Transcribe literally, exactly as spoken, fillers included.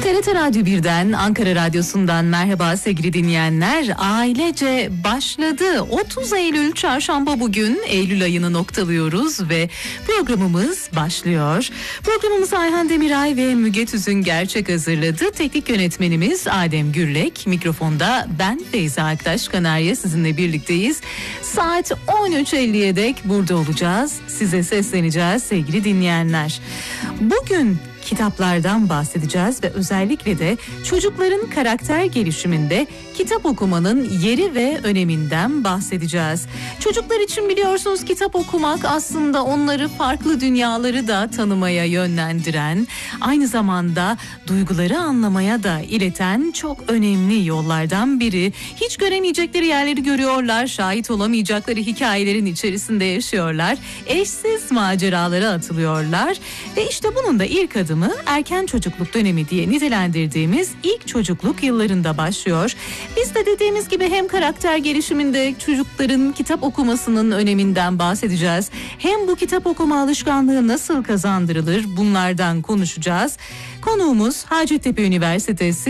T R T Radyo birden, Ankara Radyosu'ndan merhaba sevgili dinleyenler. Ailece başladı. otuz Eylül Çarşamba bugün. Eylül ayını noktalıyoruz ve programımız başlıyor. Programımızı Ayhan Demiray ve Müge Tüzün gerçek hazırladı. Teknik yönetmenimiz Adem Gürlek. Mikrofonda ben Beyza Aktaş Kanarya sizinle birlikteyiz. Saat on üç elliye dek burada olacağız. Size sesleneceğiz sevgili dinleyenler. Bugün kitaplardan bahsedeceğiz ve özellikle de çocukların karakter gelişiminde kitap okumanın yeri ve öneminden bahsedeceğiz. Çocuklar için biliyorsunuz kitap okumak aslında onları farklı dünyaları da tanımaya yönlendiren, aynı zamanda duyguları anlamaya da ileten çok önemli yollardan biri. Hiç göremeyecekleri yerleri görüyorlar, şahit olamayacakları hikayelerin içerisinde yaşıyorlar, eşsiz maceralara atılıyorlar ve işte bunun da ilk adı erken çocukluk dönemi diye nitelendirdiğimiz ilk çocukluk yıllarında başlıyor. Biz de dediğimiz gibi hem karakter gelişiminde çocukların kitap okumasının öneminden bahsedeceğiz. Hem bu kitap okuma alışkanlığı nasıl kazandırılır bunlardan konuşacağız. Konuğumuz Hacettepe Üniversitesi